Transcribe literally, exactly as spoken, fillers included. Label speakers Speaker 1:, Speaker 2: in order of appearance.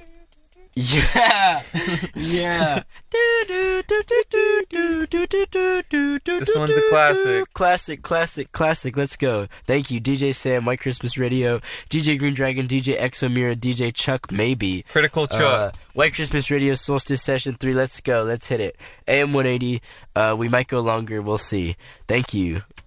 Speaker 1: Yeah, yeah.
Speaker 2: This one's a classic.
Speaker 1: Classic, classic, classic. Let's go. Thank you, D J Sam, White Christmas Radio, D J Green Dragon, D J Exomira, D J Chuck Maybe.
Speaker 2: Critical Chuck.
Speaker 1: Uh, White Christmas Radio, Solstice Session three. Let's go. Let's hit it. A M one eighty. Uh, we might go longer. We'll see. Thank you.